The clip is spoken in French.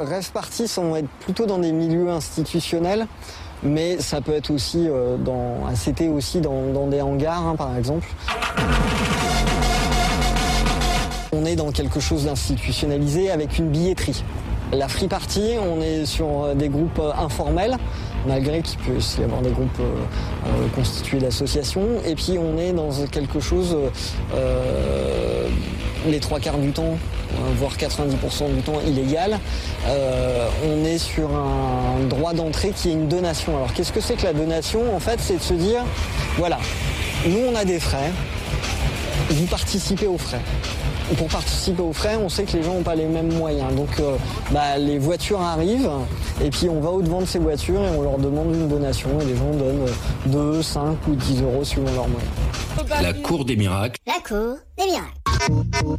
Rêve Party, ça va être plutôt dans des milieux institutionnels, mais ça peut être aussi dans ACT aussi dans des hangars, hein, par exemple. On est dans quelque chose d'institutionnalisé avec une billetterie. La Free Party, on est sur des groupes informels, malgré qu'il peut aussi y avoir des groupes constitués d'associations. Et puis on est dans quelque chose, les 3/4 du temps, voire 90% du temps illégal. On est sur un droit d'entrée qui est une donation. Alors qu'est-ce que c'est que la donation ? En fait, c'est de se dire, voilà, nous on a des frais, vous participez aux frais. Pour participer aux frais, on sait que les gens n'ont pas les mêmes moyens. Donc les voitures arrivent et puis on va au-devant de ces voitures et on leur demande une donation. Et les gens donnent 2, 5 ou 10 euros suivant leurs moyens. La Cour des miracles. La Cour des miracles.